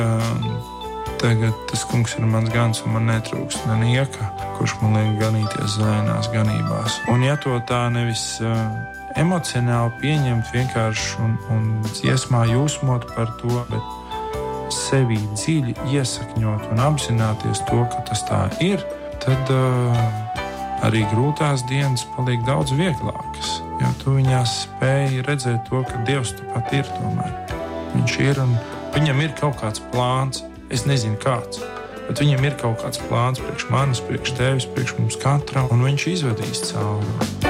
Tagad tas kungs ir mans gans un man netrūkst nieka, kurš man liek ganīties zaļās ganībās. Un ja to tā nevis emocionāli pieņemt vienkārši un dziesmā jūsmot par to, bet sevī dziļi iesakņot un apzināties to, ka tas tā ir, tad arī grūtās dienas paliek daudz vieglākas, jo tu viņās spēji redzēt to, ka Dievs tepat ir tomēr. Viņš ir un viņam ir kaut kāds plāns. Es nezinu kāds, bet viņam ir kaut kāds plāns priekš manis, priekš tevis, priekš mums katram, un viņš izvedīs cauri.